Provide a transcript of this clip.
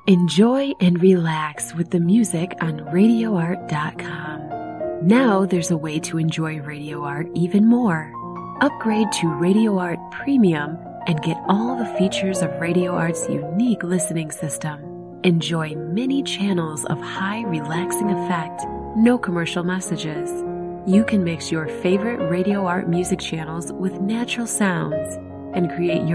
Enjoy and relax with the music on RadioArt.com. Now there's a way to enjoy Radio Art even more. Upgrade to Radio Art Premium and get all the features of Radio Art's unique listening system. Enjoy many channels of high relaxing effect, no commercial messages. You can mix your favorite Radio Art music channels with natural sounds and create your